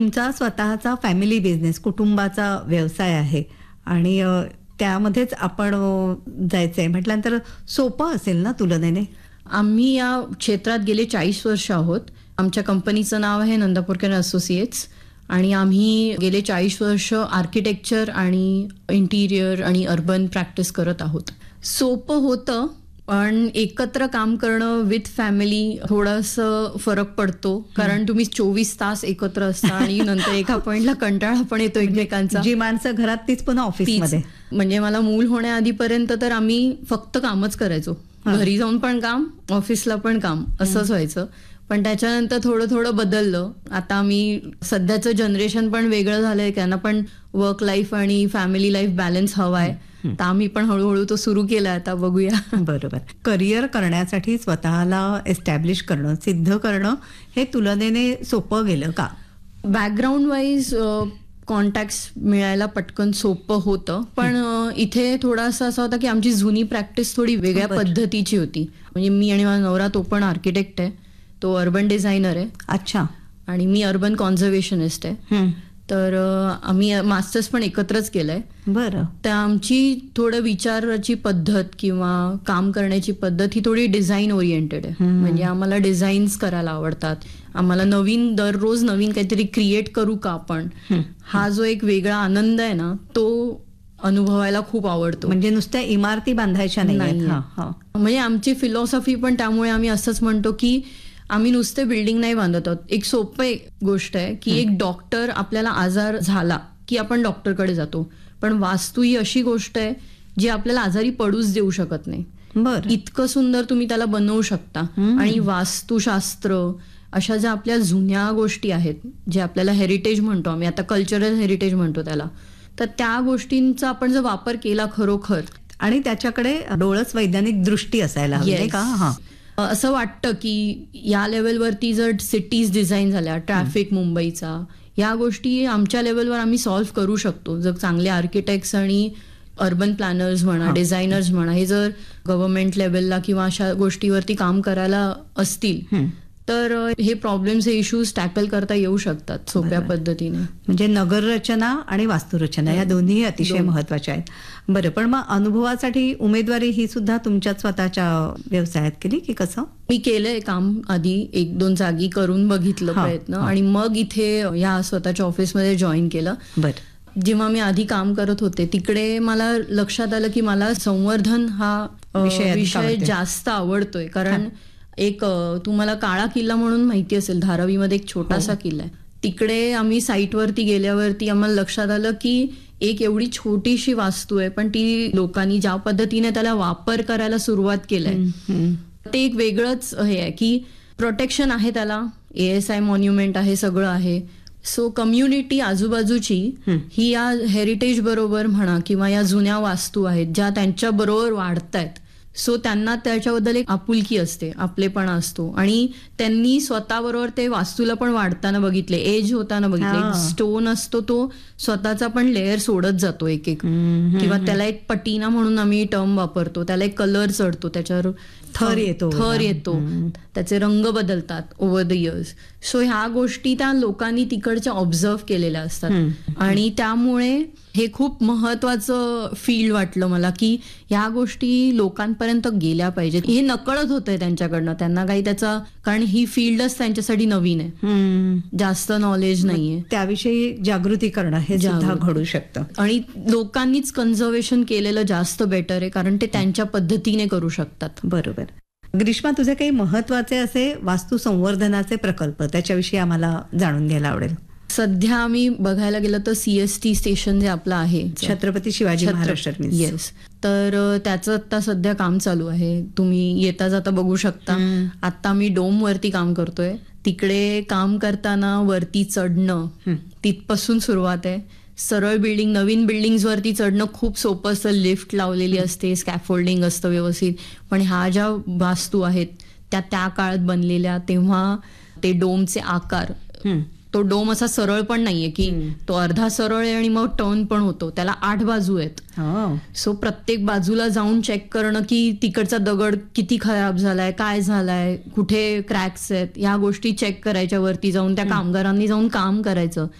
तुमचा स्वतःचा family business, कुटुंबाचा व्यवसाय आहे आणि त्यामध्येच आपण जायचंय म्हटल्यानंतर सोपं असेल ना तुलनेने? आम्ही या क्षेत्रात गेले 40 वर्ष आहोत. आमच्या कंपनीचं नाव आहे नंदापूरकर असोसिएट्स आणि आम्ही गेले 40 वर्ष आर्किटेक्चर आणि इंटिरियर आणि अर्बन प्रॅक्टिस करत आहोत. सोपं होतं, पण एकत्र काम करणं विथ फॅमिली थोडंसं फरक पडतो, कारण तुम्ही 24 तास एकत्र असता आणि नंतर एका पॉइंटला कंटाळा पण येतो एकमेकांचा. जी माणसं घरात तीच पुन्हा ऑफिसमध्ये. म्हणजे मला मूल होण्याआधीपर्यंत तर आम्ही फक्त कामच करायचो. घरी जाऊन पण काम, ऑफिसला पण काम, असंच व्हायचं. पण त्याच्यानंतर थोडं थोडं बदललं. आता आम्ही सध्याचं जनरेशन पण वेगळं झालंय, त्यांना पण वर्क लाईफ आणि फॅमिली लाईफ बॅलन्स हवाय. तर आम्ही पण हळूहळू तो सुरू केला, आता बघूया. बरोबर. करिअर करण्यासाठी स्वतःला एस्टॅब्लिश करणं, सिद्ध करणं हे तुलनेने सोपं गेलं का? बॅकग्राऊंड वाईज कॉन्टॅक्ट्स मिळायला पटकन सोपं होतं, पण इथे थोडासा असा होता की आमची जुनी प्रॅक्टिस थोडी वेगळ्या पद्धतीची होती. म्हणजे मी आणि माझा नवरा तो पण आर्किटेक्ट आहे, तो अर्बन डिझायनर आहे. अच्छा. आणि मी अर्बन कॉन्झर्वेशनिस्ट आहे. तर आम्ही मास्टर्स पण एकत्रच केलंय. बरं. तर आमची थोडं विचाराची पद्धत किंवा काम करण्याची पद्धत ही थोडी डिझाईन ओरिएंटेड आहे. म्हणजे आम्हाला डिझाईन्स करायला आवडतात. आम्हाला दररोज नवीन काहीतरी क्रिएट करू का आपण, हा जो एक वेगळा आनंद आहे ना, तो अनुभवायला खूप आवडतो. म्हणजे नुसत्या इमारती बांधायच्या नाही. म्हणजे आमची फिलॉसॉफी पण त्यामुळे आम्ही असंच म्हणतो की आम्ही नुसते बिल्डिंग नाही बांधत आहोत. एक सोपी गोष्ट आहे की एक डॉक्टर, आपल्याला आजार झाला की आपण डॉक्टरकडे जातो, पण वास्तू ही अशी गोष्ट आहे जी आपल्याला आजारी पडूच देऊ शकत नाही. बरं. इतकं सुंदर तुम्ही त्याला बनवू शकता. आणि वास्तुशास्त्र अशा ज्या आपल्या जुन्या गोष्टी आहेत, जे आपल्याला हेरिटेज म्हणतो आम्ही, आता कल्चरल हेरिटेज म्हणतो त्याला, तर त्या गोष्टींचा आपण जर वापर केला खरोखर, आणि त्याच्याकडे डोळस वैज्ञानिक दृष्टी असायला हवी का? असं वाटतं की या लेवलवरती जर सिटीज डिझाईन झाल्या, ट्रॅफिक मुंबईचा, या गोष्टी आमच्या लेवलवर आम्ही सॉल्व्ह करू शकतो जर चांगले आर्किटेक्ट्स आणि अर्बन प्लॅनर्स म्हणा, डिझायनर्स म्हणा, हे जर गव्हर्नमेंट लेवलला किंवा अशा गोष्टीवरती काम करायला असतील, तर हे प्रॉब्लेम्स, हे इश्यूज टॅकल करता येऊ शकतात सोप्या पद्धतीने. म्हणजे नगररचना आणि वास्तुरचना या दोन्ही अतिशय महत्वाच्या आहेत. बरं, पण मग अनुभवासाठी उमेदवारी ही सुद्धा तुमच्या स्वतःच्या व्यवसायात केली की कसं? मी केलंय काम आधी 1-2 जागी करून बघितलं प्रयत्न, आणि मग इथे या स्वतःच्या ऑफिसमध्ये जॉईन केलं. बरं. जेव्हा मी आधी काम करत होते तिकडे मला लक्षात आलं की मला संवर्धन हा विषय जास्त आवडतोय. कारण एक तुम्हाला काळा किल्ला म्हणून माहिती असेल, धारावीमध्ये एक छोटासा किल्ला आहे. तिकडे आम्ही साईटवरती गेल्यावरती आम्हाला लक्षात आलं की एक एवढी छोटीशी वास्तू आहे, पण ती लोकांनी ज्या पद्धतीने त्याला वापर करायला सुरुवात केलाय, ते एक वेगळंच हे आहे की प्रोटेक्शन आहे त्याला, ASI मॉन्युमेंट आहे, सगळं आहे. सो कम्युनिटी आजूबाजूची ही या हेरिटेज बरोबर म्हणा किंवा या जुन्या वास्तू आहेत ज्या त्यांच्या बरोबर वाढतायत, सो त्यांना त्याच्याबद्दल एक आपुलकी असते, आपलेपणा असतो. आणि त्यांनी स्वतःबरोबर ते वास्तूला पण वाढताना बघितले, एज होताना बघितले. स्टोन असतो तो स्वतःचा पण लेअर सोडत जातो एक एक, किंवा त्याला एक पटीना म्हणून आम्ही टर्म वापरतो, त्याला एक कलर चढतो, त्याच्यावर थर येतो, त्याचे रंग बदलतात ओव्हर द इयर्स. सो ह्या गोष्टी त्या लोकांनी तिकडच्या ऑब्झर्व केलेल्या असतात, आणि त्यामुळे हे खूप महत्वाचं फील्ड वाटलं मला की ह्या गोष्टी लोकांपर्यंत गेल्या पाहिजेत. हे नकळत होतंय त्यांच्याकडनं, त्यांना काही त्याचा, कारण ही फील्डच त्यांच्यासाठी नवीन आहे, जास्त नॉलेज नाहीये, त्याविषयी जागृती करणं हे सुद्धा घडू शकतं. आणि लोकांनीच कन्झर्वेशन केलेलं जास्त बेटर आहे, कारण ते त्यांच्या पद्धतीने करू शकतात. बरोबर. ग्रीष्मा, तुझे काही महत्वाचे असे वास्तू संवर्धनाचे प्रकल्प त्याच्याविषयी आम्हाला जाणून घ्यायला आवडेल. सध्या आम्ही बघायला गेलं तर CST स्टेशन जे आपलं आहे, छत्रपती शिवाजी महाराज टर्मिनस, येस, तर त्याचं आता सध्या काम चालू आहे. तुम्ही येता जाता बघू शकता. आता मी डोम वरती काम करतोय. तिकडे काम करताना वरती चढणं तिथपासून सुरुवात आहे. सरळ बिल्डिंग, नवीन बिल्डिंग वरती चढणं खूप सोपं असतं, लिफ्ट लावलेली असते, स्कॅफोल्डिंग असतं व्यवस्थित. पण ह्या ज्या वास्तू आहेत त्या काळात बनलेल्या, तेव्हा ते डोमचे आकार तो डोम असा सरळ पण नाहीये की तो अर्धा सरळ आहे आणि मग टर्न पण होतो, त्याला 8 बाजू आहेत. सो प्रत्येक बाजूला जाऊन चेक करणं की तिकडचा दगड किती खराब झालाय, काय झालाय, कुठे क्रॅक्स आहेत, ह्या गोष्टी चेक करायच्या, वरती जाऊन त्या कामगारांनी जाऊन काम करायचं.